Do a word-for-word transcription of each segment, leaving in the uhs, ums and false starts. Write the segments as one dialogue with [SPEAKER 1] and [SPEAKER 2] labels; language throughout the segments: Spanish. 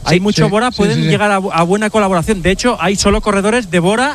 [SPEAKER 1] hay
[SPEAKER 2] sí,
[SPEAKER 1] mucho
[SPEAKER 2] sí,
[SPEAKER 1] Bora,
[SPEAKER 2] sí,
[SPEAKER 1] pueden
[SPEAKER 2] sí, sí.
[SPEAKER 1] llegar a, a buena colaboración. De hecho, hay solo corredores de Bora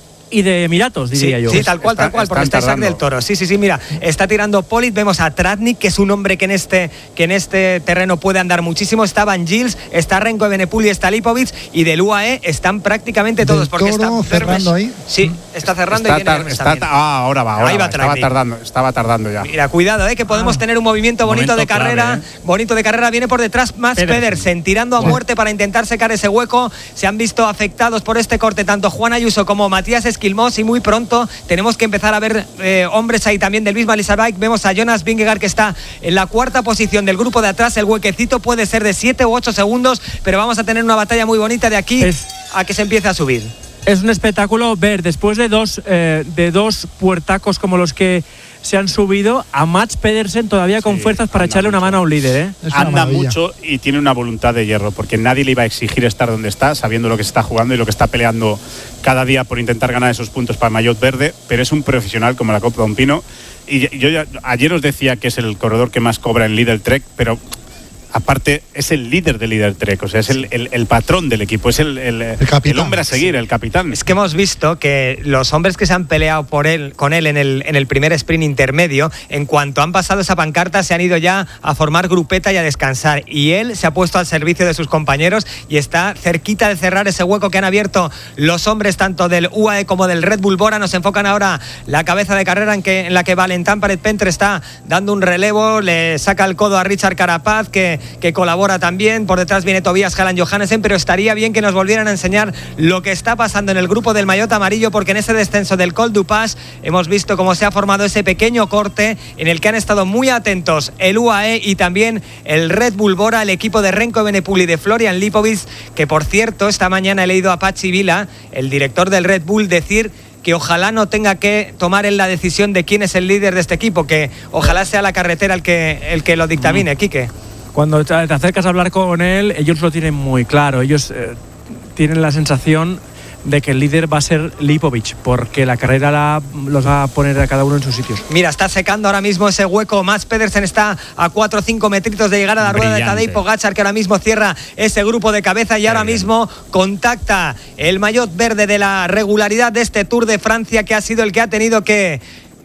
[SPEAKER 1] y de Emiratos, diría
[SPEAKER 3] sí,
[SPEAKER 1] yo.
[SPEAKER 3] Sí, tal cual,
[SPEAKER 4] Está,
[SPEAKER 3] tal cual, porque está Isaac del Toro. Sí, sí, sí, mira, está tirando Polit, vemos a Tratnik, que es un hombre que en este que en este terreno puede andar muchísimo. Está Van Gils, está Renko Evenepoel y está Lipovic, y del U A E están prácticamente todos,
[SPEAKER 2] del
[SPEAKER 3] porque
[SPEAKER 2] Toro
[SPEAKER 3] está
[SPEAKER 2] cerrando ahí.
[SPEAKER 3] Sí, está cerrando
[SPEAKER 4] está
[SPEAKER 3] y viene
[SPEAKER 4] tar,
[SPEAKER 3] Hermes
[SPEAKER 4] está
[SPEAKER 3] también.
[SPEAKER 4] ta- ah, ahora va, ahora
[SPEAKER 3] Ahí va
[SPEAKER 4] va, estaba
[SPEAKER 3] Tratnik.
[SPEAKER 4] tardando, estaba tardando ya.
[SPEAKER 3] Mira, cuidado, eh, que podemos
[SPEAKER 1] Ah.
[SPEAKER 3] tener un movimiento bonito
[SPEAKER 5] Momento
[SPEAKER 3] de carrera.
[SPEAKER 5] clave, eh.
[SPEAKER 3] Bonito de carrera, viene por detrás más
[SPEAKER 5] Pedersen.
[SPEAKER 3] Pedersen, tirando a muerte para intentar secar ese hueco. Se han visto afectados por este corte tanto Juan Ayuso como Matías Esquilmós, y muy pronto tenemos que empezar a ver eh, hombres ahí también del Bismarck Bike. Vemos a Jonas Vingegaard, que está en la cuarta posición del grupo de atrás. El huequecito puede ser de siete u ocho segundos, pero vamos a tener una batalla muy bonita de aquí
[SPEAKER 1] Es-
[SPEAKER 3] a que se empiece a subir.
[SPEAKER 1] Es un espectáculo ver, después de dos, eh, de dos puertacos como los que se han subido, a Mats Pedersen todavía con
[SPEAKER 4] Sí,
[SPEAKER 1] fuerzas para
[SPEAKER 4] anda
[SPEAKER 1] echarle una
[SPEAKER 4] mucho.
[SPEAKER 1] mano a un líder, ¿eh?
[SPEAKER 2] Es una
[SPEAKER 4] Anda
[SPEAKER 2] maravilla.
[SPEAKER 4] mucho y tiene una voluntad de hierro, porque nadie le iba a exigir estar donde está, sabiendo lo que se está jugando y lo que está peleando cada día por intentar ganar esos puntos para el maillot verde, pero es un profesional como la Copa Don Pino. Y yo ya, ayer os decía que es el corredor que más cobra en Líder Trek, pero aparte es el líder del Líder Trek, o sea, es el, el, el patrón del equipo, es el, el,
[SPEAKER 2] El capitán.
[SPEAKER 4] el hombre a seguir, el capitán.
[SPEAKER 3] Es que hemos visto que los hombres que se han peleado por él, con él en el, en el primer sprint intermedio, en cuanto han pasado esa pancarta, se han ido ya a formar grupeta y a descansar. Y él se ha puesto al servicio de sus compañeros y está cerquita de cerrar ese hueco que han abierto los hombres tanto del U A E como del Red Bull Bora. Nos enfocan ahora la cabeza de carrera en, que, en la que Valentin Paret-Pentre está dando un relevo, le saca el codo a Richard Carapaz, que, que colabora también. Por detrás viene Tobias Hallan Johannessen, pero estaría bien que nos volvieran a enseñar lo que está pasando en el grupo del maillot amarillo, porque en ese descenso del Col du Pas hemos visto cómo se ha formado ese pequeño corte en el que han estado muy atentos el U A E y también el Red Bull Bora, el equipo de Renko Evenepoel y de Florian Lipovic, que por cierto esta mañana he leído a Patxi Vila, el director del Red Bull, decir que ojalá no tenga que tomar él la decisión de quién es el líder de este equipo, que ojalá sea la carretera el que, el que lo dictamine. Quique.
[SPEAKER 1] Cuando te te acercas a hablar con él, ellos lo tienen muy claro. Ellos eh, tienen la sensación de que el líder va a ser Lipovic, porque la carrera la, los va a poner a cada uno en sus sitios.
[SPEAKER 3] Mira, está secando ahora mismo ese hueco. Mats Pedersen está a cuatro o cinco metritos de llegar a la rueda de
[SPEAKER 5] Brillante.
[SPEAKER 3] Tadej Pogačar, que ahora mismo cierra ese grupo de cabeza y ahora mismo contacta el maillot verde de la regularidad de este Tour de Francia, que ha sido el que ha tenido que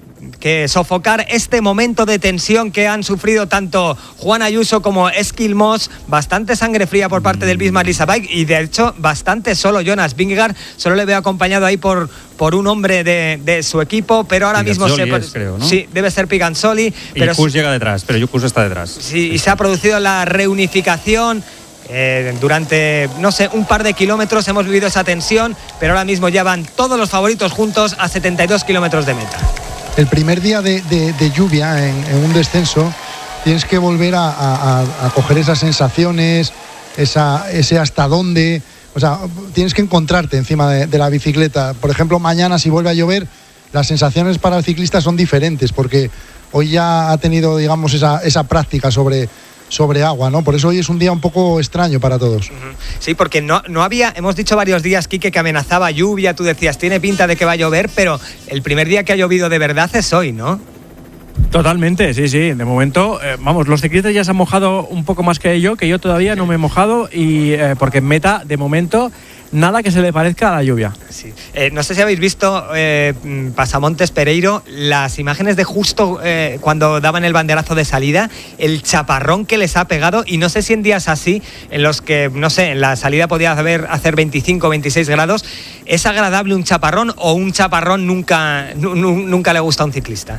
[SPEAKER 3] que sofocar este momento de tensión que han sufrido tanto Juan Ayuso como Esquilmós. Bastante sangre fría por parte del Bismarck Bike, y de hecho bastante solo Jonas Vingegaard. Solo le veo acompañado ahí por, por un hombre de, de su equipo, pero ahora mismo se,
[SPEAKER 5] Pigazzoli es, creo, ¿no?
[SPEAKER 3] sí, debe ser Pigazzoli,
[SPEAKER 5] Y
[SPEAKER 3] pero
[SPEAKER 5] Kuss llega detrás, pero Kuss está detrás.
[SPEAKER 3] sí, y se ha producido la reunificación. Eh, durante, no sé, un par de kilómetros hemos vivido esa tensión, pero ahora mismo ya van todos los favoritos juntos a setenta y dos kilómetros de meta.
[SPEAKER 2] El primer día de, de, de lluvia en, en un descenso tienes que volver a, a, a coger esas sensaciones, esa, ese hasta dónde, o sea, tienes que encontrarte encima de, de la bicicleta. Por ejemplo, mañana si vuelve a llover, las sensaciones para el ciclista son diferentes, porque hoy ya ha tenido, digamos, esa, esa práctica sobre, sobre agua, ¿no? Por eso hoy es un día un poco extraño para todos.
[SPEAKER 3] Sí, porque no, no había, hemos dicho varios días, Quique, que amenazaba lluvia. Tú decías, tiene pinta de que va a llover, pero el primer día que ha llovido de verdad es hoy, ¿no?
[SPEAKER 1] Totalmente, sí, sí. De momento, eh, vamos, los ciclistas ya se han mojado un poco más que yo, que yo todavía no me he mojado, y eh, porque en meta, de momento, nada que se le parezca a la lluvia.
[SPEAKER 3] Sí. Eh, no sé si habéis visto, eh, Pasamontes Pereiro, las imágenes de justo eh, cuando daban el banderazo de salida, el chaparrón que les ha pegado, y no sé si en días así, en los que, no sé, en la salida podía haber, hacer veinticinco o veintiséis grados, ¿es agradable un chaparrón o un chaparrón nunca, nu, nu, nunca le gusta a un ciclista?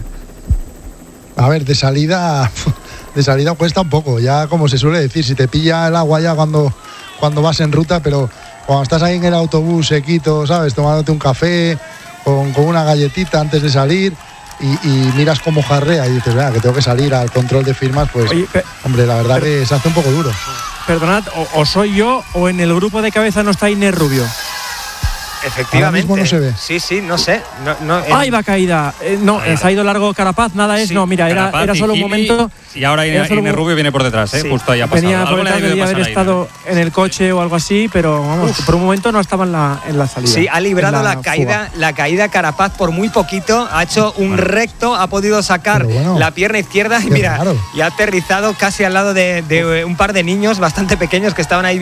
[SPEAKER 2] A ver, de salida, de salida cuesta un poco, ya como se suele decir, si te pilla el agua ya cuando, cuando vas en ruta, pero cuando estás ahí en el autobús sequito, ¿sabes? Tomándote un café con, con una galletita antes de salir y, y miras cómo jarrea y dices, vea, que tengo que salir al control de firmas, pues,
[SPEAKER 1] Oye, pe-
[SPEAKER 2] hombre, la verdad que se hace un poco duro.
[SPEAKER 1] Perdonad, o, o soy yo o en el grupo de cabeza no está Inés Rubio.
[SPEAKER 3] Efectivamente.
[SPEAKER 2] Ahora mismo no se ve.
[SPEAKER 3] Sí, sí, no sé. No, no, eh,
[SPEAKER 1] ¡Ay, va caída! Eh, no,
[SPEAKER 5] Ahí
[SPEAKER 1] se ha ido largo Carapaz, nada es.
[SPEAKER 3] Sí,
[SPEAKER 1] no, mira, era,
[SPEAKER 5] Carapaz
[SPEAKER 1] era
[SPEAKER 5] y
[SPEAKER 1] solo un
[SPEAKER 5] Gili,
[SPEAKER 1] momento.
[SPEAKER 5] Y ahora
[SPEAKER 1] era
[SPEAKER 5] Inés
[SPEAKER 1] solo un-
[SPEAKER 5] Rubio viene por detrás, ¿eh?
[SPEAKER 3] Sí.
[SPEAKER 5] Justo ahí ha pasado.
[SPEAKER 1] Venía por
[SPEAKER 5] Algo le ha
[SPEAKER 1] detrás,
[SPEAKER 5] debido
[SPEAKER 1] debía haber
[SPEAKER 5] pasar a
[SPEAKER 1] estado
[SPEAKER 5] Inés.
[SPEAKER 1] en el coche o algo así, pero vamos, por un momento no estaba en la, en la salida.
[SPEAKER 3] Sí, ha librado
[SPEAKER 1] en
[SPEAKER 3] la,
[SPEAKER 1] fuga.
[SPEAKER 3] caída, la caída Carapaz por muy poquito, ha hecho un
[SPEAKER 5] Bueno.
[SPEAKER 3] recto, ha podido sacar
[SPEAKER 2] Pero bueno,
[SPEAKER 3] la pierna izquierda y
[SPEAKER 2] qué
[SPEAKER 3] mira,
[SPEAKER 2] raro.
[SPEAKER 3] y ha aterrizado casi al lado de, de un par de niños bastante pequeños que estaban ahí